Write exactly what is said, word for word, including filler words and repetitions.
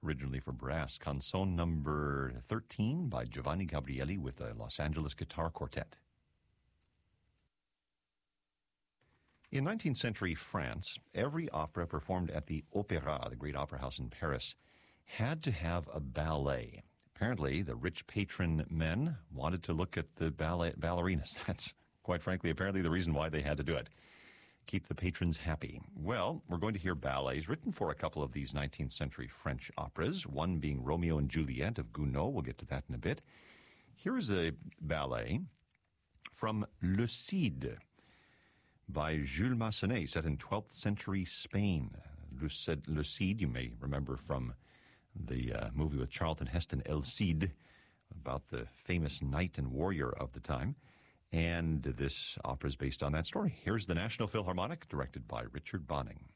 originally for brass. Canzone number thirteen by Giovanni Gabrieli with the Los Angeles Guitar Quartet. In nineteenth century France, every opera performed at the Opéra, the great opera house in Paris, had to have a ballet. Apparently, the rich patron men wanted to look at the ballet ballerinas. That's, quite frankly, apparently the reason why they had to do it. Keep the patrons happy. Well, we're going to hear ballets written for a couple of these nineteenth century French operas, one being Romeo and Juliet of Gounod. We'll get to that in a bit. Here is a ballet from Le Cid by Jules Massenet, set in twelfth century Spain. Le Cid, Le Cid, you may remember from the uh, movie with Charlton Heston, El Cid, about the famous knight and warrior of the time. And this opera is based on that story. Here's the National Philharmonic, directed by Richard Bonning.